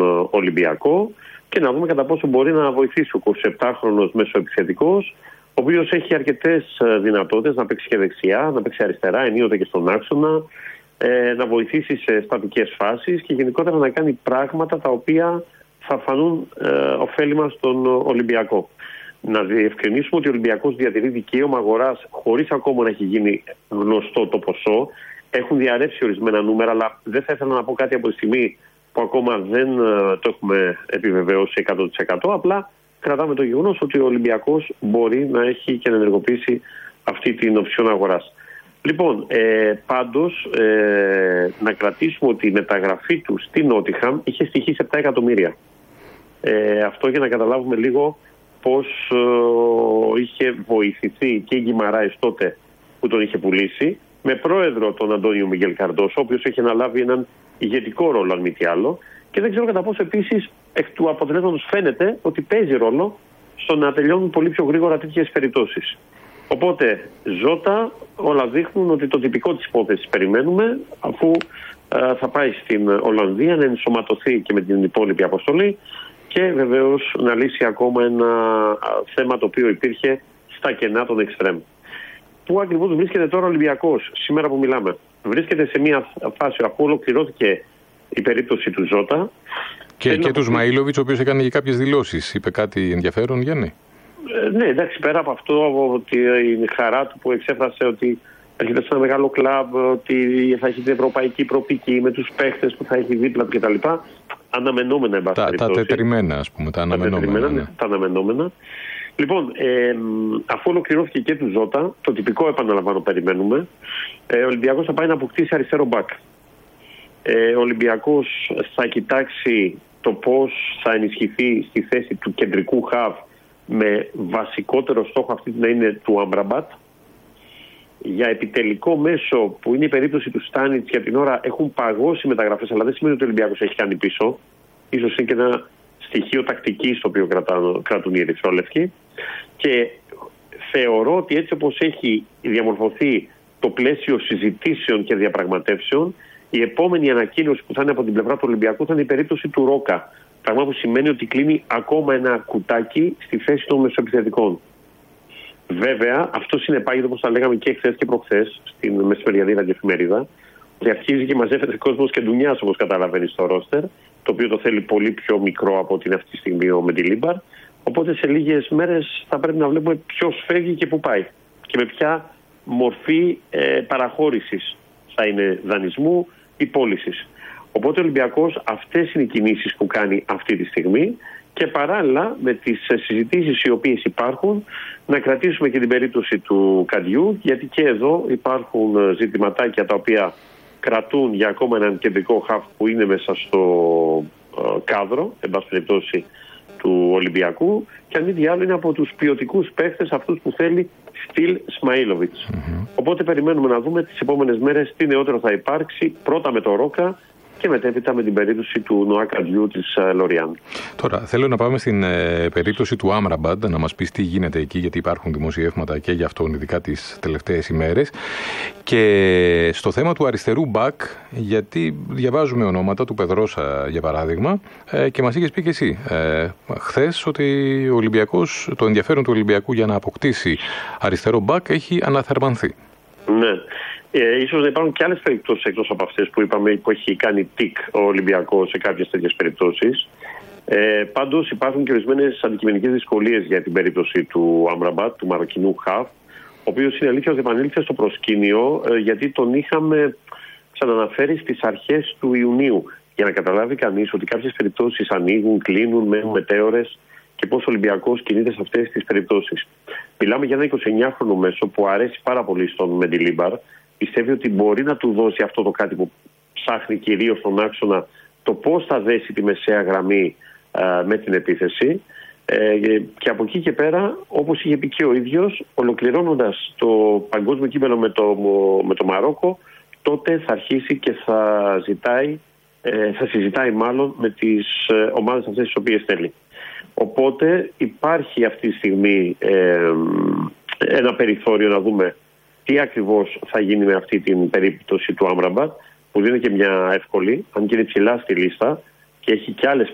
Ολυμπιακό και να δούμε κατά πόσο μπορεί να βοηθήσει ο 27χρονος μεσοεπιθετικός, ο οποίος έχει αρκετές δυνατότητες να παίξει και δεξιά, να παίξει αριστερά, ενίοτε και στον άξονα, να βοηθήσει σε στατικές φάσεις και γενικότερα να κάνει πράγματα τα οποία θα φανούν ωφέλιμα στον Ολυμπιακό. Να διευκρινίσουμε ότι ο Ολυμπιακός διατηρεί δικαίωμα αγοράς χωρίς ακόμα να έχει γίνει γνωστό το ποσό. Έχουν διαρρεύσει ορισμένα νούμερα, αλλά δεν θα ήθελα να πω κάτι από τη στιγμή που ακόμα δεν το έχουμε επιβεβαιώσει 100%. Απλά κρατάμε το γεγονός ότι ο Ολυμπιακός μπορεί να έχει και να ενεργοποιήσει αυτή την οψιόν αγοράς. Λοιπόν, πάντως να κρατήσουμε ότι η μεταγραφή του στην Νότιχαμ είχε στοιχήσει 7 εκατομμύρια. Αυτό για να καταλάβουμε λίγο πώς είχε βοηθηθεί και η Γκιμαράης τότε που τον είχε πουλήσει, με πρόεδρο τον Αντώνιο Μιγγέλ Καρντόσο, ο οποίος έχει αναλάβει έναν ηγετικό ρόλο, αν μη τι άλλο, και δεν ξέρω κατά πόσο επίσης εκ του αποτελέσματος φαίνεται ότι παίζει ρόλο στο να τελειώνουν πολύ πιο γρήγορα τέτοιες περιπτώσεις. Οπότε, Ζώτα, όλα δείχνουν ότι το τυπικό της υπόθεσης περιμένουμε, αφού θα πάει στην Ολλανδία να ενσωματωθεί και με την υπόλοιπη αποστολή και βεβαίως να λύσει ακόμα ένα θέμα το οποίο υπήρχε στα κενά των εξτρέμ. Πού ακριβώς βρίσκεται τώρα ο Ολυμπιακός σήμερα που μιλάμε? Βρίσκεται σε μια φάση αφού ολοκληρώθηκε η περίπτωση του Ζώτα. Και του Σμαΐλοβιτς, ο οποίος έκανε και κάποιες δηλώσεις. Είπε κάτι ενδιαφέρον, Γιάννη? Ναι, εντάξει, πέρα από αυτό, ότι η χαρά του που εξέφρασε ότι έρχεται σε ένα μεγάλο κλαμπ, ότι θα έχει την ευρωπαϊκή προοπτική με τους παίχτες που θα έχει δίπλα του κτλ. Αναμενόμενα, εν πάση περιπτώσει. Τα τετριμένα, ας πούμε, τα αναμενόμενα. Ναι. Τα αναμενόμενα. Λοιπόν, αφού ολοκληρώθηκε και του Ζώτα, το τυπικό επαναλαμβάνω περιμένουμε, ο Ολυμπιακός θα πάει να αποκτήσει αριστερό μπακ. Ο Ολυμπιακός θα κοιτάξει το πώς θα ενισχυθεί στη θέση του κεντρικού χαβ, με βασικότερο στόχο αυτή να είναι του Άμπραμπατ. Για επιτελικό μέσο, που είναι η περίπτωση του Στάνιτς, για την ώρα έχουν παγώσει μεταγραφές, αλλά δεν σημαίνει ότι ο Ολυμπιακός έχει κάνει πίσω. Ίσως είναι και ένα στοιχείο τακτικής το οποίο κρατούν οι ερυθρόλευκοι. Και θεωρώ ότι έτσι όπως έχει διαμορφωθεί το πλαίσιο συζητήσεων και διαπραγματεύσεων, η επόμενη ανακοίνωση που θα είναι από την πλευρά του Ολυμπιακού θα είναι η περίπτωση του Ρόκα. Πράγμα που σημαίνει ότι κλείνει ακόμα ένα κουτάκι στη θέση των μεσοεπιθετικών. Βέβαια, αυτό συνεπάγεται, όπως τα λέγαμε και χθες και προχθές, στην μεσημεριανή εφημερίδα, ότι αρχίζει και μαζεύεται κόσμος και ντουνιάς, όπως καταλαβαίνει, στο ρόστερ, το οποίο το θέλει πολύ πιο μικρό από την αυτή τη στιγμή ο Μεντιλίμπαρ. Οπότε σε λίγες μέρες θα πρέπει να βλέπουμε ποιος φεύγει και πού πάει. Και με ποια μορφή παραχώρησης θα είναι, δανεισμού ή πώλησης. Οπότε ο Ολυμπιακός αυτές είναι οι κινήσεις που κάνει αυτή τη στιγμή και παράλληλα με τις συζητήσεις οι οποίες υπάρχουν να κρατήσουμε και την περίπτωση του Καντιού, γιατί και εδώ υπάρχουν ζητηματάκια τα οποία κρατούν για ακόμα έναν κεντρικό χαφ που είναι μέσα στο κάδρο, εν πάση περιπτώσει, του Ολυμπιακού, και αν μη τι άλλο είναι από τους ποιοτικούς παίχτες αυτούς που θέλει στυλ Σμαΐλοβιτς. Οπότε περιμένουμε να δούμε τις επόμενες μέρες τι νεότερο θα υπάρξει, πρώτα με το Ρόκα και μετέπειτα με την περίπτωση του Νοά Καντιού της Λοριάν. Τώρα θέλω να πάμε στην περίπτωση του Άμραμπαντ, να μας πεις τι γίνεται εκεί, γιατί υπάρχουν δημοσιεύματα και για αυτόν, ειδικά τις τελευταίες ημέρες. Και στο θέμα του αριστερού μπακ, γιατί διαβάζουμε ονόματα του Πεδρόσα για παράδειγμα, και μας είχες πει και εσύ χθες ότι το ενδιαφέρον του Ολυμπιακού για να αποκτήσει αριστερό μπακ έχει αναθερμανθεί. Ναι. Ίσως να υπάρχουν και άλλες περιπτώσεις εκτός από αυτές που είπαμε, που έχει κάνει τικ ο Ολυμπιακός σε κάποιες τέτοιες περιπτώσεις. Πάντως υπάρχουν και ορισμένες αντικειμενικές δυσκολίες για την περίπτωση του Άμραμπατ, του Μαροκινού χαφ, ο οποίος είναι αλήθεια ότι επανήλθε στο προσκήνιο, γιατί τον είχαμε ξαναναφέρει στις αρχές του Ιουνίου. Για να καταλάβει κανείς ότι κάποιες περιπτώσεις ανοίγουν, κλείνουν, μένουν μετέωρες και πώς ο Ολυμπιακός κινείται σε αυτές τις περιπτώσεις. Μιλάμε για ένα 29χρονο μέσο που αρέσει πάρα πολύ στον Μεντιλίμπαρ. Πιστεύει ότι μπορεί να του δώσει αυτό το κάτι που ψάχνει κυρίως στον άξονα, το πώς θα δέσει τη μεσαία γραμμή με την επίθεση. Και από εκεί και πέρα, όπως είχε πει και ο ίδιος, ολοκληρώνοντας το παγκόσμιο κύπελλο με το Μαρόκο, τότε θα αρχίσει και θα συζητάει μάλλον με τις ομάδες αυτές τις οποίες θέλει. Οπότε υπάρχει αυτή τη στιγμή ένα περιθώριο να δούμε τι ακριβώς θα γίνει με αυτή την περίπτωση του Άμραμπατ, που δεν είναι και μια εύκολη, αν και είναι ψηλά στη λίστα και έχει και άλλες